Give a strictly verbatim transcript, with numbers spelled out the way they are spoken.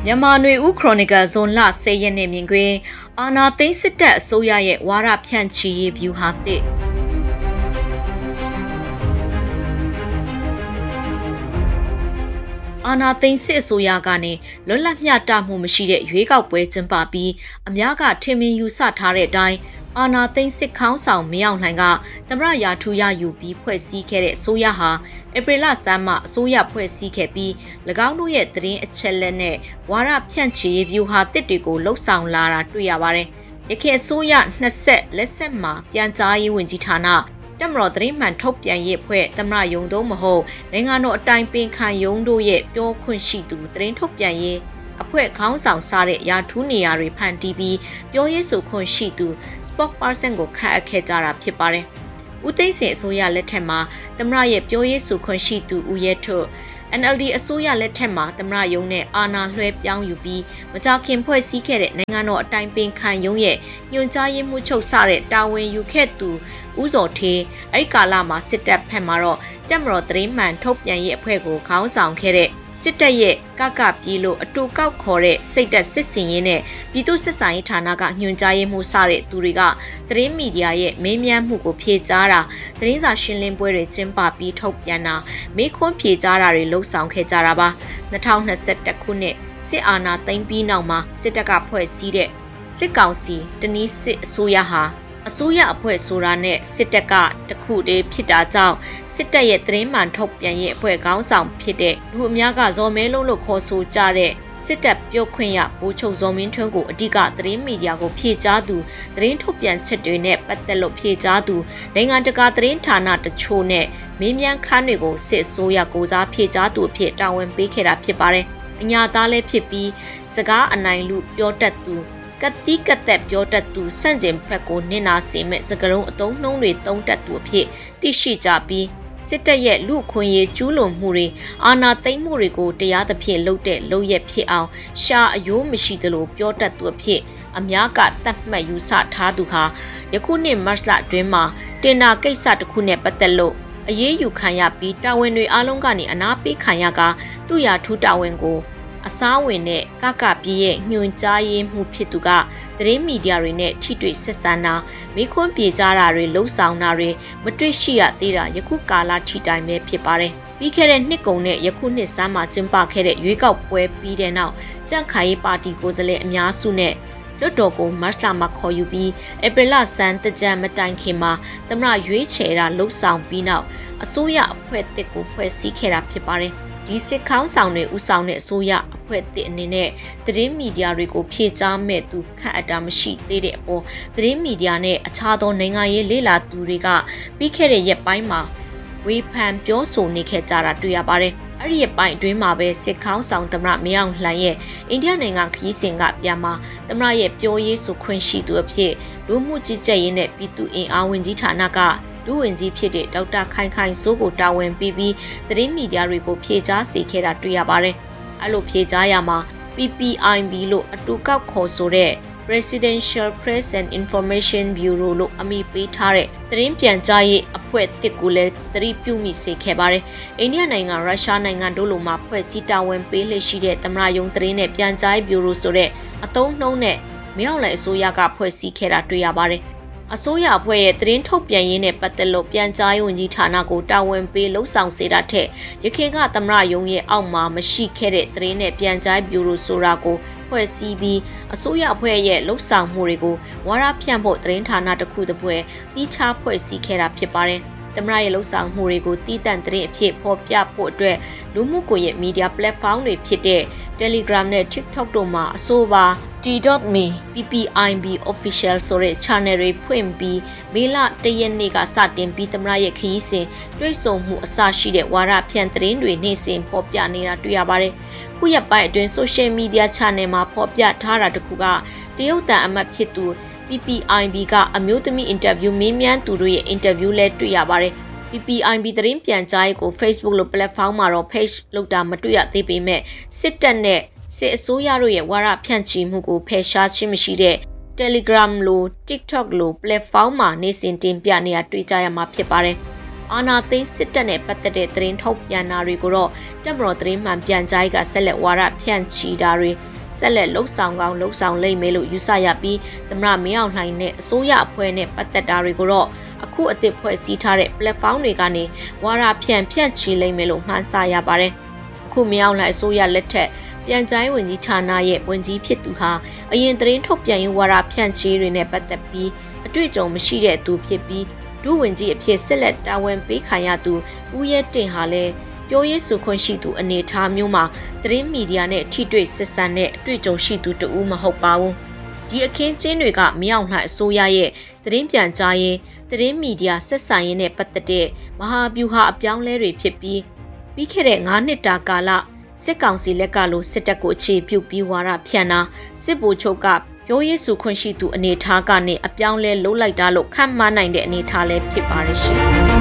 မြန်မာနွေဦးခရိုနီကယ်ဇွန်လဆယ်ရက်နေ့မြင်ကွင်းအာနာသိန်းစစ်တပ်အစိုးရရဲ့ဝါရဖြန့်ချီရေးဗျူဟာသစ်အာနာသိန်းစစ်အစိုးရကနေလွတ်လပ်မျှတမှုမရှိတဲ့ရွေးကောက်ပွဲကျင်းပပြီးအများကထင်မြင်ယူဆထားတဲ့အတိုင်းအာနာသိန်းစစ်ခေါင်းဆောင်မရောက်နိုင်ကသမရရာထူရယူပြီးဖွဲ့စည်းခဲ့တဲ့အစိုးရဟာဧပြီလဆန်းမှာအစိုးရဖွဲ့စည်းခဲ့ပြီး၎င်းတို့ရဲ့သတင်းအချက်လက်နဲ့ဝါရဖြန့်ချီရေးဗျူဟာတစ်တွေကိုလှုပ်ဆောင်လာတာတွေ့ရပါတယ်။ရခိုင်အစိုးရနှစ်ဆက်လက်ဆက်မှာပြန်ကြားရေးဝန်ကြီးဌာနတက်မတော်သတင်းမှန်ထုတ်ပြန်ရေးအဖွဲ့သမရယုံတို့မဟုတ်နိုင်ငံတော်အတိုင်ပင်ခံယုံတို့ရဲ့ပြောခွင့်ရှိသူသတင်းထုတ်ပြန်ရေးအဖွဲ့ခေါင်းဆောင်စားတဲ့ရာထူးနေရာတွေဖန်တီးပြီးပြောရေးဆိုခွင့်ရှိသူ spokesperson ကိုခန့်အပ်ခဲ့ကြတာဖြစ်ပါတယ်။ဦးသိန်းစိန်အစိုးရလက်ထက်မှာသမရရဲ့ပြောရေးဆိုခွင့်ရှိသူဦးရဲထွတ် N L D အစိုးရလက်ထက်မှာသမရယုံနဲ့အာဏာလွှဲပြောင်းယူပြီးမကြာခင်ဖွဲ့စည်းခဲ့တဲ့နိုင်ငံတော်အတိုင်ပင်ခံယုံရဲ့ညွှန်ကြားရေးမှူးချုပ်စတဲ့တာဝန်ယူခဲ့သူဦးစောထေးအဲ့ဒီကာလမှာစစ်တပ်ဖက်မှာတော့တက်မတော်သတင်းမှန်ထုတ်ပြန်ရေးအဖွဲ့ကိုခေါင်းဆောင်ခဲ့တဲ့စစ်တပ်ရဲ့ကကပြေးလို့အတူကောက်ခေါ်တဲ့စိတ်သက်စစ်စင်ရေးနဲ့ပြည်သူ့စစ်ဆိုင်ရေးဌာနကညွှန်ကြားရေးမှူးစတဲ့သူတွေကသတင်းမီဒီယာရဲ့မေးမြန်းမှုကိုဖြေကြားတာသတင်းစာရှင်းလင်းပွဲတွေကျင်းပပြီးထုတ်ပြန်တာမေးခွန်းဖြေကြားတာတွေလှုပ်ဆောင်ခဲ့ကြတာပါ၂၀၂၁ခုနှစ်စစ်အာဏာသိမ်းပြီးနောက်မှာစစ်တပ်ကဖွဲ့စည်းတဲ့စစ်ကောင်စီတနည်းစစ်အစိုးရဟာအစိုးရအဖွဲ့ဆိုတာနဲ့စစ်တပ်ကတခုတည်းဖြစ်တာကြောင့်စစ်တပ်ရဲ့သတင်းမှန်ထုတ်ပြန်ရေးအဖွဲ့ခေါင်းဆောင်ဖြစ်တဲ့လူအများကဇော်မဲလုံးလို့ခေါ်ဆိုကြတဲ့စစ်တပ်ပြောခွင့်ရဗိုလ်ချုပ်ဇော်မင်းထွန်းကိုအဓိကသတင်းမီဒီယာကိုဖြေကြားသူသတင်းထုတ်ပြန်ချက်တွေနဲ့ပတ်သက်လို့ဖြေကြားသူနိုင်ငံတကာသတင်းဌာနတချို့နဲ့မေးမြန်းခန်းတွေကိုစစ်အစိုးရကိုစားဖြေကြားသူအဖြစ်တာဝန်ပေးခဲ့တာဖြစ်ပါတယ်။အညာသားလည်းဖြစ်ပြီးစကားအနိုင်လူပြောတတ်သူကတိကသက်ပြောတတ်သူစန့်ကျင်ဘက်ကိုနင်နာစေမဲ့စကလုံးအတုံးနှုံးတွေတုံးတက်သူအဖြစ်သိရှိကြပြီးစစ်တပ်ရဲ့လူခွင့်ရေးကျူးလွန်မှုတွေအာဏာသိမ်းမှုတွေကိုတရားသဖြင့်လုပ်တဲ့လုပ်ရက်ဖြစ်အောင်ရှာအယိုးမရှိသလိုပြောတတ်သူအဖြစ်အများကတတ်မှတ်ယူဆထားသူဟာယခုနှစ်မတ်လအတွင်းမှာတင်နာကိစ္စတစ်ခုနဲ့ပတ်သက်လို့အရေးယူခံရပြီးတာဝန်တွေအလုံးကနေအနာပေးခံရကသူ့ရာထူးတာဝန်ကိုအစားဝင်တဲ့ကကပြေးရဲ့ညွှန်ကြားရေးမှုဖြစ်သူကသတင်းမီဒီယာတွေနဲ့ထိတွေ့ဆက်ဆံတာမိခွန်းပြေကြတာတွေလှုပ်ဆောင်တာတွေမတွေ့ရှိရသေးတာယခုကာလထိတိုင်းပဲဖြစ်ပါတယ်ပြီးခဲ့တဲ့နှစ်ကုန်နဲ့ယခုနှစ်ဆန်းမှာကျင်းပခဲ့တဲ့ရွေးကောက်ပွဲပြီးတဲ့နောက်ကြန့်ခိုင်ရေးပါတီကိုယ်စားလှယ်အများစုနဲ့လွတ်တော်ကိုမတ်လမှာခေါ်ယူပြီးဧပြီလဆန်းတကြံမတိုင်ခင်မှာသမရရွေးချယ်တာလှုပ်ဆောင်ပြီးနောက်အစိုးရအဖွဲ့တစ်ကိုဖွဲ့စည်းခဲ့တာဖြစ်ပါတယ်ဒီစစ်ခေါင်းဆောင်တွေဦးဆောင်တဲ့အစိုးရအဖွဲ့အသစ်အနေနဲ့သတင်းမီဒီယာတွေကိုဖြေကြားမဲ့သူခန့်အပ်တာမရှိသေးတဲ့အပေါ်သတင်းမီဒီယာနဲ့အခြားသောနိုင်ငံရေးလေ့လာသူတွေကပြီးခဲ့တဲ့ရက်ပိုင်းမှာဝေဖန်ပြောဆိုနေခဲ့ကြတာတွေ့ရပါတယ်။အဲ့ဒီရက်ပိုင်းအတွင်းမှာပဲစစ်ခေါင်းဆောင်သမရမင်းအောင်လှိုင်ရဲ့အိန္ဒိယနိုင်ငံခရီးစဉ်ကပြန်မှာသမရရဲ့ပြောရေးဆိုခွင့်ရှိသူအဖြစ်လူမှုကြီးကြပ်ရေးနဲ့ပြည်သူ့အင်အားဝန်ကြီးဌာနကဒုဝန်ကြီးဖြစ်တဲ့ဒေါက်တာခိုင်ခိုင်စိုးကိုတာဝန်ပေးပြီးသတင်းမီဒီယာတွေကိုဖြေကြားစေခဲ့တာတွေ့ရပါတယ်။အဲ့လိုဖြေကြားရမှာ P P I B လို့အတူကောက်ခေါ်ဆိုတဲ့ Presidential Press and Information Bureau လို့အမည်ပေးထားတဲ့သတင်းပြန်ကြားရေးအဖွဲ့တစ်ကိုလည်းသတိပြုမိစေခဲ့ပါတယ်။အိန္ဒိယနိုင်ငံရုရှားနိုင်ငံတို့လိုမှဖွဲ့စည်းတာဝန်ပေးလက်ရှိတဲ့သမရယုံသတင်းနဲ့ပြန်ကြားရေး Bureau ဆိုတဲ့အသုံးနှုန်းနဲ့မြောက်လိုက်အစိုးရကဖွဲ့စည်းခဲ့တာတွေ့ရပါတယ်။အစိုးရအဖွဲ့ရဲ့သတင်းထုတ်ပြန်ရေးနဲ့ပတ်သက်လို့ပြန်ကြားရေးဝန်ကြီးဌာနကိုတာဝန်ပေးလှုပ်ဆောင်စေတာထက်ရခိုင်ကသမရယုံရဲ့အောက်မှာမရှိခဲ့တဲ့သတင်းနဲ့ပြန်ကြားဘျူရိုဆိုတာကိုဖွဲ့စည်းပြီးအစိုးရအဖွဲ့ရဲ့လှုပ်ဆောင်မှုတွေကိုဝါရဖြန့်ဖို့သတင်းဌာနတစ်ခုတစ်ပွဲတီးခြားဖွဲ့စည်းခဲ့တာဖြစ်ပါတယ်။သမရရဲ့လှုပ်ဆောင်မှုတွေကိုတီးတန့်သတင်းအဖြစ်ဖော်ပြဖို့အတွက်လူမှုကွန်ရက်မီဒီယာ platform တွေဖြစ်တဲ့ Telegram နဲ့ TikTok တို့မှာအဆိုပါ T dot me P P I B official ဆိုတဲ့ channel တွေဖွင့်ပြီးမေလတရက်နေ့ကစတင်ပြီးသမရရဲ့ခရီးစဉ်တွေ့ဆုံမှုအစရှိတဲ့ဝါရဖြန့်သတင်းတွေနေ့စဉ်ဖော်ပြနေတာတွေ့ရပါတယ်။ခုရက်ပိုင်းအတွင်း social media channel မှာဖော်ပြထားတာတခုကတရုတ်တန်အမတ်ဖြစ်သူ P P I B ကအမျိုးသမီး interview မေးမြန်းသူတို့ရဲ့ interview လဲတွေ့ရပါတယ်။ P P I B သတင်းပြန်ကြားရေးကို Facebook လို platform မှာတော့ page လုပ်တာမတွေ့ရသေးပေမဲ့စစ်တပ်နဲ့စစ်အစိုးရတို့ရဲ့ဝါရဖြန့်ချီမှုကိုဖယ်ရှားခြင်းမရှိတဲ့ Telegram လို TikTok လို platform မှာနေ့စဉ်တင်ပြနေတာတွေ့ကြရမှာဖြစ်ပါတယ်။အာဏာသိမ်းစစ်တပ်နဲ့ပတ်သက်တဲ့သတင်းထုတ်ပြန်တာတွေကိုတော့တပ်မတော်သတင်းမှန်ပြန်ကြားရေးကဆက်လက်ဝါဒဖြန့်ချီတာတွေဆက်လက်လှုပ်ဆောင်ကောင်းလှုပ်ဆောင်လိမ့်မယ်လို့ယူဆရပြီးသမ္မတမင်းအောင်လှိုင်နဲ့အစိုးရအဖွဲ့နဲ့ပတ်သက်တာတွေကိုတော့အခုအသစ်ဖွဲ့စည်းထားတဲ့ platform တွေကနေဝါဒဖြန့်ဖြန့်ချီလိမ့်မယ်လို့မှန်းဆရပါတယ်။အခုမင်းအောင်လှိုင်အစိုးရလက်ထက်ပြန်ကြားရေးဝန်ကြီးဌာနရဲ့ဝန်ကြီးဖြစ်သူဟာအရင်သတင်းထုတ်ပြန်ရေးဝါဒဖြန့်ချီတွေနဲ့ပတ်သက်ပြီးအတွေ့အကြုံမရှိတဲ့သူဖြစ်ပြီးဒုဝန်ကြီးအဖြစ်ဆက်လက်တာဝန်ပေးခံရသူဦးရဲတင်ဟာလည်းပြောရေးဆိုခွင့်ရှိသူအနေအထားမျိုးမှာသတင်းမီဒီယာနဲ့ထိတွေ့ဆက်ဆံတဲ့အတွေ့အကြုံရှိသူတဦးမဟုတ်ပါဘူး။ဒီအခင်းကျင်းတွေကမင်းအောင်လှိုင်အစိုးရရဲ့သတင်းပြန်ကြားရေးသတင်းမီဒီယာဆက်ဆံရေးနဲ့ပတ်သက်တဲ့မဟာဗျူဟာအပြောင်းလဲတွေဖြစ်ပြီးပြီးခဲ့တဲ့၅နှစ်တာကာလစစ်ကောင်စီလက်ကလိုစစ်တပ်ကိုအခြေပြုပြီးဝါဒဖြန့်တာစစ်ဗိုလ်ချုပ်ကပြောရေးဆိုခွင့်ရှိသူအနေအထားကနေအပြောင်းလဲလုပ်လိုက်တာလို့ခန့်မှန်းနိုင်တဲ့အနေအထားလည်းဖြစ်ပါရဲ့ရှင်